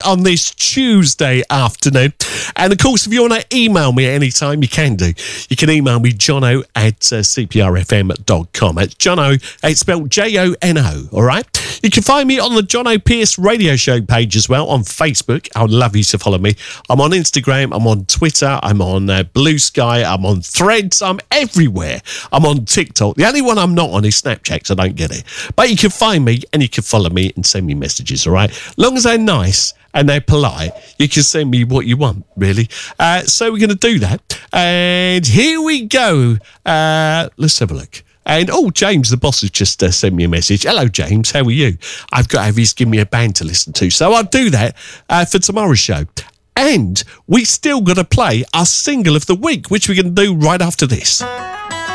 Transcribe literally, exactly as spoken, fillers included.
on this Tuesday afternoon. And of course, if you want to email me at any time, you can do. You can email me jono at uh, c p r f m dot com. It's Jono, it's spelled J O N O, all right? You can find me on the Jono Pierce radio show page as well on Facebook. I would love you to follow me. I'm on Instagram, I'm on Twitter, I'm on uh, Blue Sky, I'm on Threads, I'm everywhere. I'm on TikTok. The only one I'm not on is Snapchat, so I don't get it. But you can find me and you can follow me and send me messages, all right? Long as they're nice and they're polite, you can send me what you want, really. Uh, so we're going to do that. And here we go. Uh, let's have a look. And, oh, James, the boss, has just uh, sent me a message. Hello, James. How are you? I've got to have his give me a band to listen to. So I'll do that uh, for tomorrow's show. And we still got to play our single of the week, which we're going to do right after this.